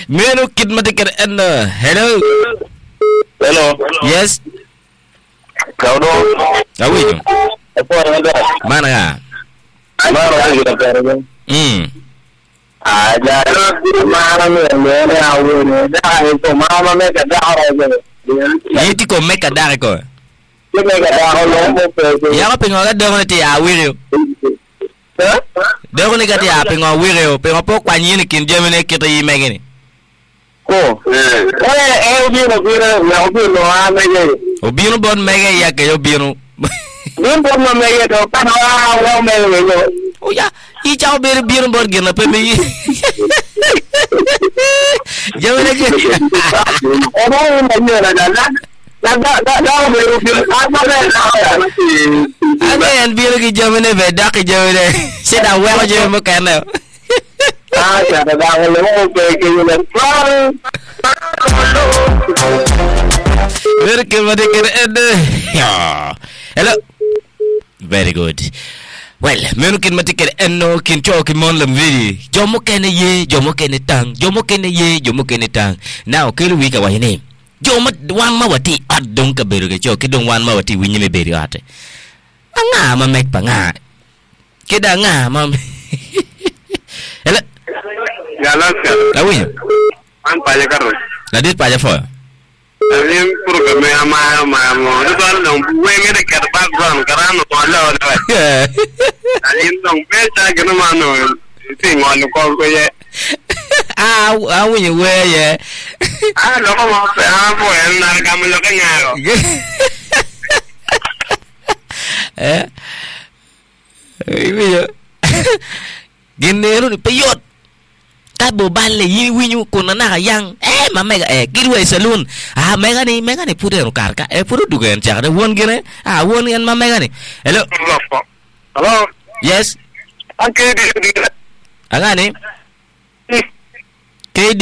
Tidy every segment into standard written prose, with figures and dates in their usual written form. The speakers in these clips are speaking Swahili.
Menu kid matiker and hello. Hello. Yes. Kau dong. Tahu itu. Apa ada? Mana ya? Mana kita cari? Aja. Mana ni awal ni. Dah itu mana mereka dah orang ni. Itu kau make ada kau. Mereka dah orang ni. Ya kau pengen ada orang tu awal. Dah orang ni kata apa pengen awal. Pengen apa kau ni kin jam ni kita ini make ni. Ko. Ubi no amege. Ubi no bon mege ya ke ubi no. Nim bon no mege to pa wa mege. Oh ya, I chao be ubi no bon gena pe me. Jam ni ke. Ono ni na da be ubi apa le. Ada yang biru ke jam ni beda ke jam ni. Saya dah wa jam mo kana. Ya dah le mo ke ni. Hello. Very good. Well, mungkin matikir eno kin choki mon lam vidi. Jomo kene ye, jomo kene tang, jomo kene ye, jomo kene tang. Now kelu wika wa hine. Jomo wan mawati adong ka beru ke choki dong wan mawati winyi me beru ate. Anga ma mek panga. Keda nga ma. Hello. Galas ka. Tawi. An paya karo. Nadit paya fo. Ini program ama itu dong wenge de ker background karena to Allah dah. Ini dong pesa kena mano. Tinggal ko ye. Winyi we ye. Lo mo pe po en na kam lo ka ngaro. Winyi. Ginero ni peyot. Tabo bale yi winyu kuna na yang ma mega kidwe saloon mega ni pude no karka pude dugen chakre won gene won gen ma mega ni hello yes Okay angani KD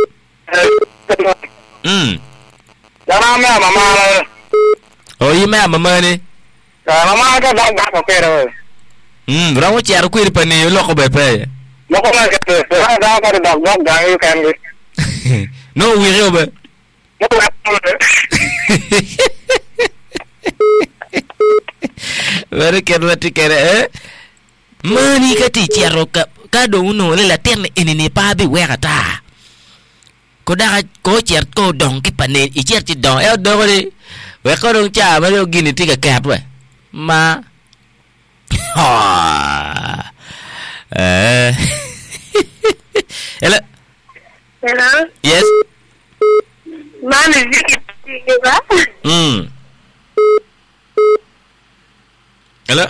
Jangan mama oh yi mama ni mama ka dah ko pero rawo chiar kuir pani loko bepe Loko na kete, dah ka dog dah you can get. No we robe. No. Very kerwati kere mani kati chiaro ka do uno le la terne ini pa bi we kata. Ko da ko chiar ko dong ki pane I chiar ti dong do le. We ko dong cha ba lo gini ti ka kap we. Ma. Hello. Hello. Yes. Mana sikit juga? Hello.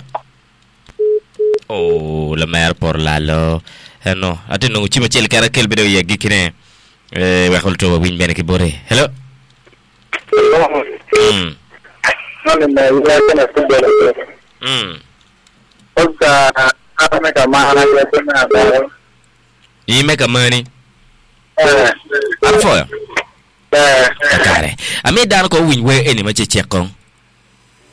Oh, la mer por lalo. No, ate no chima chel kara kel bedo yegi kine. We holto win bene ke bore. Hello. Apa mereka mana dia mana? You make a money. Apa? Kare. Ame dan ko win we eni ma che chekon.